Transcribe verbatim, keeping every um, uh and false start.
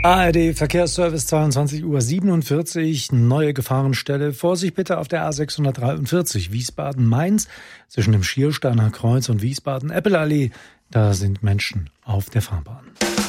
A R D Verkehrsservice, zweiundzwanzig Uhr siebenundvierzig, neue Gefahrenstelle. Vorsicht bitte auf der A sechshundertdreiundvierzig Wiesbaden-Mainz zwischen dem Schiersteiner Kreuz und Wiesbaden-Eppelallee. Da sind Menschen auf der Fahrbahn.